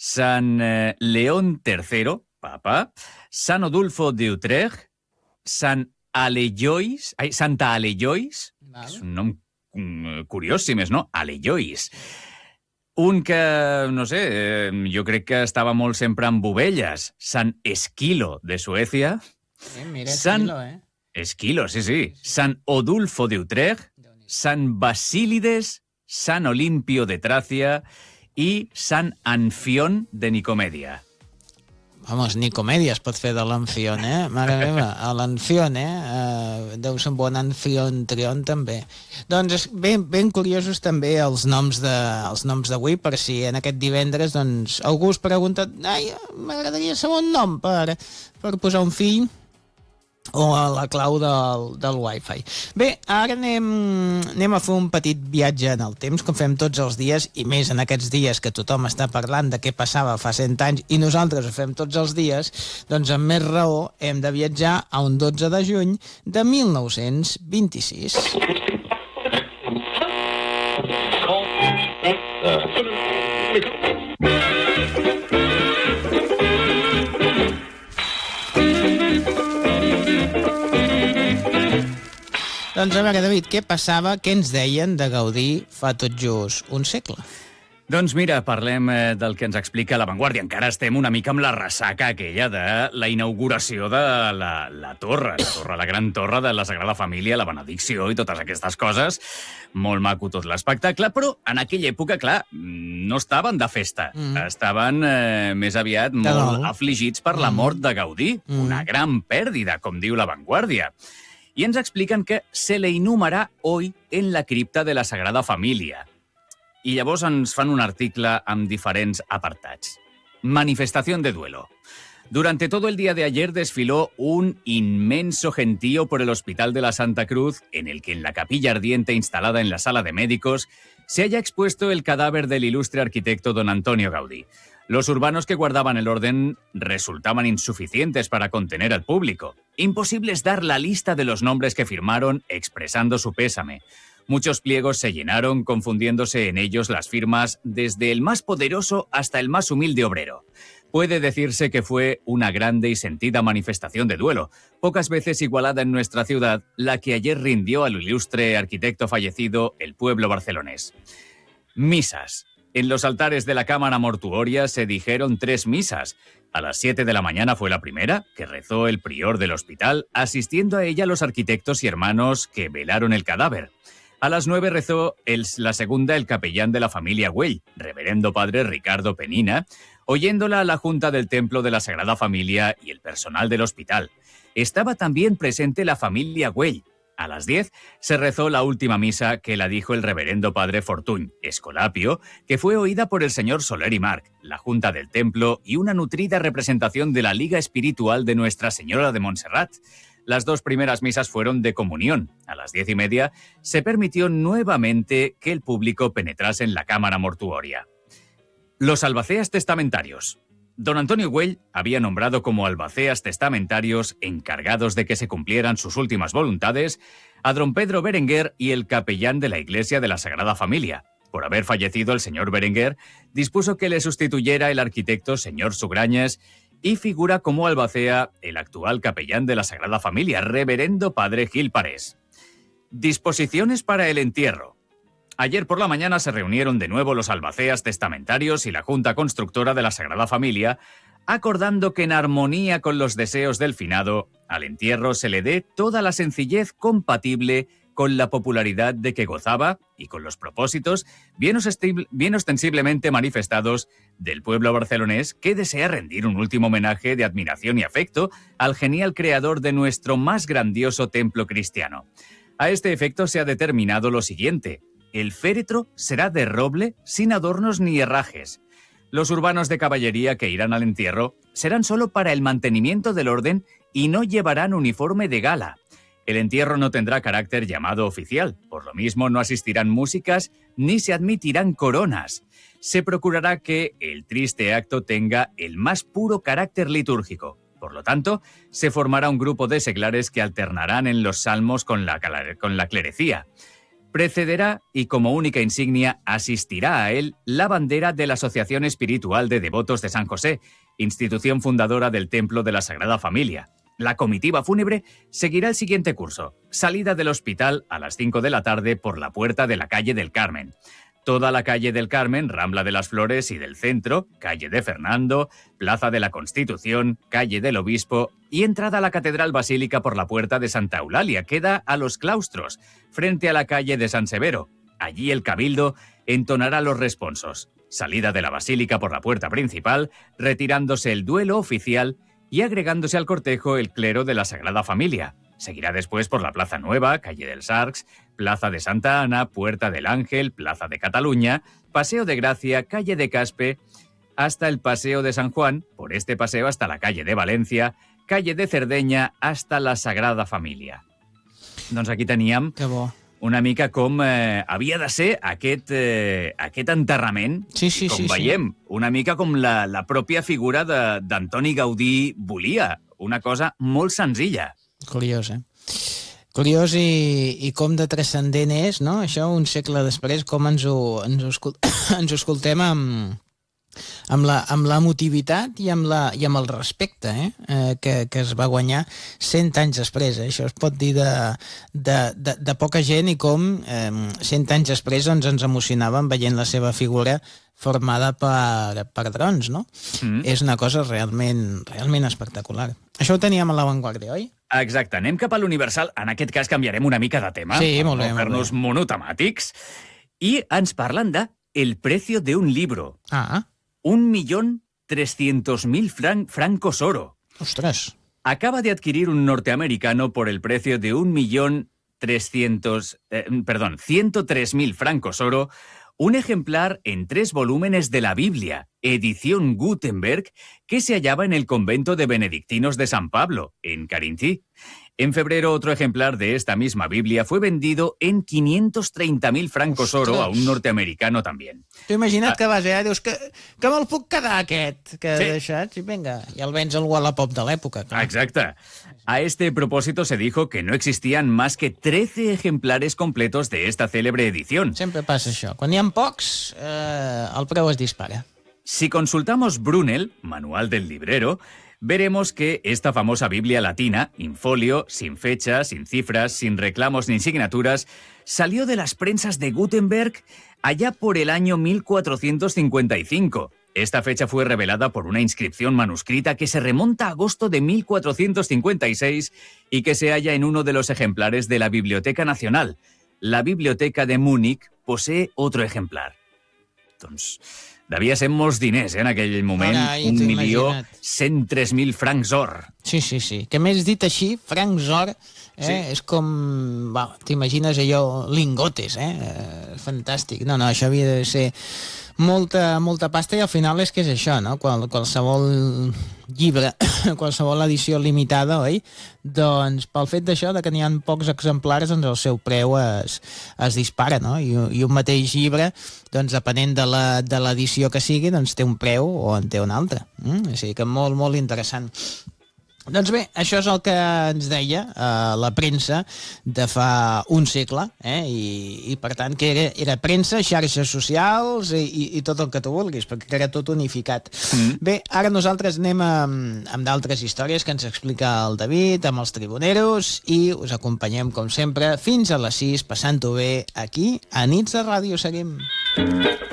San León III, papa, San Odulfo de Utrecht, Santa Alejois, que és un nom curiós, si més no, Alejois. Un que, no sé, jo crec que estava molt sempre amb ovelles, Sant Esquilo de Suècia. Mira, Esquilo, Esquilo, sí. Sant Odulfo de Utrecht, Sant Basílides, Sant Olimpio de Tràcia i Sant Anfion de Nicomèdia. Vamos, Nicomèdia es pot fer de l'Anfion, Mare meva, a l'Anfion, deu ser un bon anfitrion també. Doncs ben curiosos també els noms d'avui, per si en aquest divendres doncs, algú us pregunta m'agradaria saber un nom per posar un fill o a la clau del Wi-Fi. Bé, ara anem a fer un petit viatge en el temps, com fem tots els dies, i més en aquests dies que tothom està parlant de què passava fa 100 anys i nosaltres ho fem tots els dies, doncs amb més raó hem de viatjar a un 12 de juny de 1926. Doncs a veure, David, què passava, què ens deien de Gaudí fa tot just un segle? Doncs mira, parlem del que ens explica La Vanguardia. Encara estem una mica amb la ressaca aquella de la inauguració de la torre, la gran torre de la Sagrada Família, la benedicció i totes aquestes coses. Molt maco tot l'espectacle, però en aquella època, clar, no estaven de festa. Estaven més aviat molt afligits per la mort de Gaudí. Una gran pèrdida, com diu La Vanguardia. Y ens expliquen que se le inhumará hoy en la cripta de la Sagrada Família. I llavors ens fan un article amb diferents apartats. Manifestación de duelo. Durante todo el día de ayer desfiló un inmenso gentío por el Hospital de la Santa Cruz, en el que en la capilla ardiente instalada en la sala de médicos se haya expuesto el cadáver del ilustre arquitecto don Antonio Gaudí. Los urbanos que guardaban el orden resultaban insuficientes para contener al público. Imposible es dar la lista de los nombres que firmaron expresando su pésame. Muchos pliegos se llenaron, confundiéndose en ellos las firmas desde el más poderoso hasta el más humilde obrero. Puede decirse que fue una grande y sentida manifestación de duelo, pocas veces igualada en nuestra ciudad, la que ayer rindió al ilustre arquitecto fallecido el pueblo barcelonés. Misas. En los altares de la Cámara Mortuoria se dijeron 3 misas. A las 7 de la mañana fue la primera, que rezó el prior del hospital, asistiendo a ella los arquitectos y hermanos que velaron el cadáver. A las 9 rezó la segunda el capellán de la familia Güell, reverendo padre Ricardo Penina, oyéndola a la Junta del Templo de la Sagrada Familia y el personal del hospital. Estaba también presente la familia Güell. A las 10 se rezó la última misa que la dijo el reverendo padre Fortuny, escolapio, que fue oída por el señor Soler y Marc, la Junta del Templo y una nutrida representación de la Liga Espiritual de Nuestra Señora de Montserrat. Las 2 primeras misas fueron de comunión. A las 10:30 se permitió nuevamente que el público penetrase en la cámara mortuoria. Los albaceas testamentarios. Don Antonio Güell había nombrado como albaceas testamentarios encargados de que se cumplieran sus últimas voluntades a don Pedro Berenguer y el capellán de la Iglesia de la Sagrada Familia. Por haber fallecido el señor Berenguer, dispuso que le sustituyera el arquitecto señor Sugrañes y figura como albacea el actual capellán de la Sagrada Familia, reverendo padre Gil Parés. Disposiciones para el entierro. Ayer por la mañana se reunieron de nuevo los albaceas testamentarios y la Junta Constructora de la Sagrada Familia, acordando que en armonía con los deseos del finado, al entierro se le dé toda la sencillez compatible con la popularidad de que gozaba y con los propósitos bien ostensiblemente manifestados del pueblo barcelonés que desea rendir un último homenaje de admiración y afecto al genial creador de nuestro más grandioso templo cristiano. A este efecto se ha determinado lo siguiente: el féretro será de roble sin adornos ni herrajes. Los urbanos de caballería que irán al entierro serán solo para el mantenimiento del orden y no llevarán uniforme de gala. El entierro no tendrá carácter llamado oficial, por lo mismo no asistirán músicas ni se admitirán coronas. Se procurará que el triste acto tenga el más puro carácter litúrgico. Por lo tanto, se formará un grupo de seglares que alternarán en los salmos con la clerecía. Precederá y como única insignia asistirá a él la bandera de la Asociación Espiritual de Devotos de San José, institución fundadora del Templo de la Sagrada Familia. La comitiva fúnebre seguirá el siguiente curso. Salida del hospital a las 5 de la tarde por la puerta de la calle del Carmen. Toda la calle del Carmen, Rambla de las Flores y del Centro, calle de Fernando, Plaza de la Constitución, calle del Obispo y entrada a la Catedral Basílica por la puerta de Santa Eulalia, que da a los claustros, frente a la calle de San Severo. Allí el cabildo entonará los responsos. Salida de la Basílica por la puerta principal, retirándose el duelo oficial y agregándose al cortejo el clero de la Sagrada Familia. Seguirá después por la Plaza Nueva, calle del Sarcs, Plaza de Santa Ana, Puerta del Ángel, Plaza de Cataluña, Paseo de Gracia, calle de Caspe, hasta el Paseo de San Juan, por este paseo hasta la calle de Valencia, calle de Cerdeña, hasta la Sagrada Família. Doncs aquí teníem una mica com havia de ser aquest enterrament. Sí, com veiem, una mica com la pròpia figura d'Antoni Gaudí volia. Una cosa molt senzilla. Curiós, Curiós i com de transcendent és, no? Això un segle després, com ens ho escoltem amb la emotivitat i amb el respecte que es va guanyar 100 anys després. Això es pot dir de poca gent i com 100 anys després ens emocionàvem veient la seva figura formada per drons, no? És una cosa realment espectacular. Això ho teníem a l'avantguàrdia, oi? Exacte, anem cap a l'Universal. En aquest cas canviarem una mica de tema. Sí, molt bé. Per no fer-nos monotemàtics. I ens parlen de El precio de un libro. 1.300.000 francos oro. ¡Ostras! Acaba de adquirir un norteamericano por el precio de 1.103.000 francos oro un ejemplar en 3 volúmenes de la Biblia, edición Gutenberg, que se hallaba en el convento de benedictinos de San Pablo, en Carinthí. En febrero, otro ejemplar de esta misma Biblia fue vendido en 530.000 francos oro a un norteamericano también. T'ho imagina't que vas allà i dius que me'l puc quedar aquest que he deixat, i vinga, i el vens al Wallapop de l'època. Clar. Exacte. A este propósito se dijo que no existían más que 13 ejemplares completos de esta célebre edición. Sempre passa això. Quan n'hi ha pocs, el preu es dispara. Si consultamos Brunel, Manual del Librero, veremos que esta famosa Biblia latina, in folio, sin fecha, sin cifras, sin reclamos ni signaturas, salió de las prensas de Gutenberg allá por el año 1455. Esta fecha fue revelada por una inscripción manuscrita que se remonta a agosto de 1456 y que se halla en uno de los ejemplares de la Biblioteca Nacional. La Biblioteca de Múnich posee otro ejemplar. Doncs devia ser molts diners, en aquell moment. 1.103.000 francs or. Sí. Que més dit així, francs or, és com... T'imagines allò, lingotes, fantàstic. No, això havia de ser molta pasta i al final és que és això, no? Qualsevol llibre, qualsevol edició limitada, oi? Doncs pel fet d'això, que n'hi ha pocs exemplars, doncs el seu preu es dispara, no? I un mateix llibre, doncs depenent de l'edició que sigui, doncs té un preu o en té un altre. O sigui que molt interessant. Doncs bé, això és el que ens deia la premsa de fa un segle, i per tant que era premsa, xarxes socials i tot el que tu vulguis, perquè era tot unificat. Bé, ara nosaltres anem amb d'altres històries que ens explica el David, amb els tribuneros, i us acompanyem, com sempre, fins a les 6, passant-ho bé aquí, a Nits de Ràdio. Seguim.